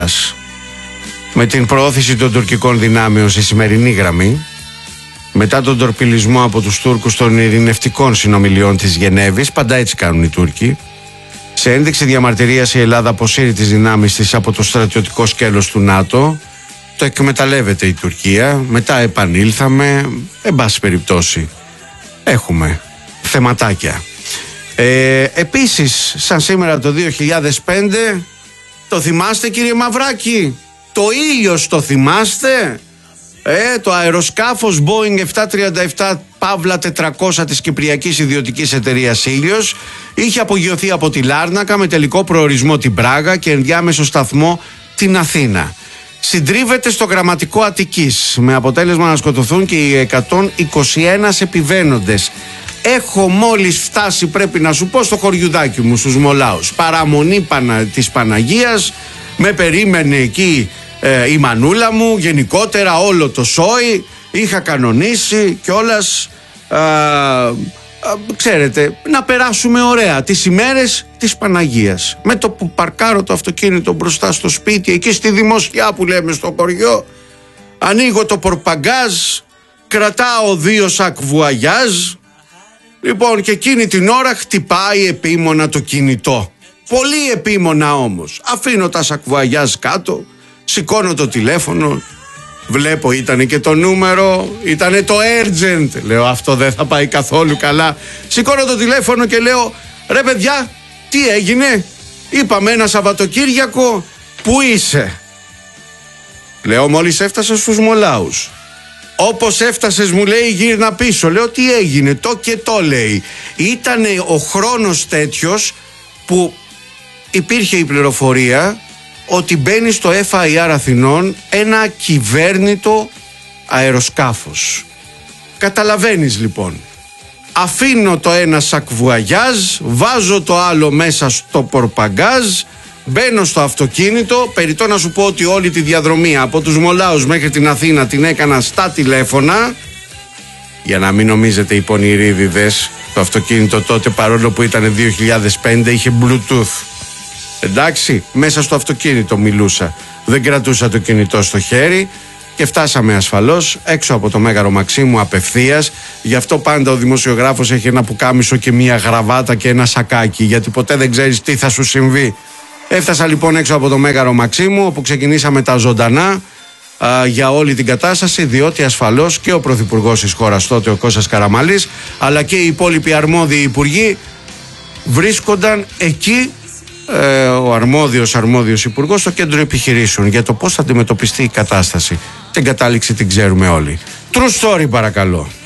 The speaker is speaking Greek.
με την προώθηση των τουρκικών δυνάμεων στη σημερινή γραμμή, μετά τον τορπιλισμό από τους Τούρκους των ειρηνευτικών συνομιλιών της Γενέβης, πάντα έτσι κάνουν οι Τούρκοι, σε ένδειξη διαμαρτυρίας η Ελλάδα αποσύρει τις δυνάμεις της από το στρατιωτικό σκέλος του ΝΑΤΟ. Το εκμεταλλεύεται η Τουρκία. Μετά επανήλθαμε. Εν πάση περιπτώσει έχουμε θεματάκια. Επίσης, σαν σήμερα το 2005, το θυμάστε κύριε Μαυράκη? Το Ήλιος το θυμάστε? Το αεροσκάφος Boeing 737 Παύλα 400 της Κυπριακής Ιδιωτικής Εταιρείας Ήλιος είχε απογειωθεί από τη Λάρνακα με τελικό προορισμό την Πράγα και ενδιάμεσο σταθμό την Αθήνα. Συντρίβεται στο γραμματικό Αττικής με αποτέλεσμα να σκοτωθούν και οι 121 επιβαίνοντες. Έχω μόλις φτάσει, πρέπει να σου πω, στο χωριουδάκι μου στους Μολάους. Παραμονή της Παναγίας. Με περίμενε εκεί η μανούλα μου, γενικότερα όλο το σόι. Είχα κανονίσει κιόλας, ξέρετε, να περάσουμε ωραία τις ημέρες της Παναγίας. Με το που παρκάρω το αυτοκίνητο μπροστά στο σπίτι, εκεί στη Δημοσιά που λέμε στο χωριό, ανοίγω το πορπαγκάζ, κρατάω 2 σακ βουαγιάζ. Λοιπόν, και εκείνη την ώρα χτυπάει επίμονα το κινητό. Πολύ επίμονα όμως. Αφήνω τα σακβουαγιάζ κάτω, σηκώνω το τηλέφωνο, βλέπω ήτανε και το νούμερο, ήτανε το urgent. Λέω αυτό δεν θα πάει καθόλου καλά. Σηκώνω το τηλέφωνο και λέω, ρε παιδιά, τι έγινε? Είπαμε ένα Σαββατοκύριακο, πού είσαι? Λέω, μόλις έφτασα στους Μολάους. Όπως έφτασες, μου λέει, γύρνα πίσω. Λέω, τι έγινε? Το και το λέει. Ήτανε ο χρόνος τέτοιος που υπήρχε η πληροφορία ότι μπαίνει στο FIR Αθηνών ένα κυβέρνητο αεροσκάφος. Καταλαβαίνεις λοιπόν. Αφήνω το ένα σακβουαγιάζ, βάζω το άλλο μέσα στο πορπαγκάζ, μπαίνω στο αυτοκίνητο. Περιττό να σου πω ότι όλη τη διαδρομή από τους Μολάους μέχρι την Αθήνα την έκανα στα τηλέφωνα. Για να μην νομίζετε οι πονηρίδιδες, το αυτοκίνητο τότε, παρόλο που ήταν 2005, είχε Bluetooth. Εντάξει, μέσα στο αυτοκίνητο μιλούσα. Δεν κρατούσα το κινητό στο χέρι και φτάσαμε ασφαλώς έξω από το Μέγαρο Μαξίμου απευθείας. Γι' αυτό πάντα ο δημοσιογράφος έχει ένα πουκάμισο και μία γραβάτα και ένα σακάκι, γιατί ποτέ δεν ξέρεις τι θα σου συμβεί. Έφτασα λοιπόν έξω από το Μέγαρο Μαξίμου, όπου ξεκινήσαμε τα ζωντανά για όλη την κατάσταση, διότι ασφαλώς και ο πρωθυπουργός της χώρας τότε, ο Κώστας Καραμανλής, αλλά και οι υπόλοιποι αρμόδιοι υπουργοί βρίσκονταν εκεί. Ο αρμόδιος υπουργός στο κέντρο επιχειρήσεων για το πώς θα αντιμετωπιστεί η κατάσταση. Την κατάληξη την ξέρουμε όλοι. True story, παρακαλώ.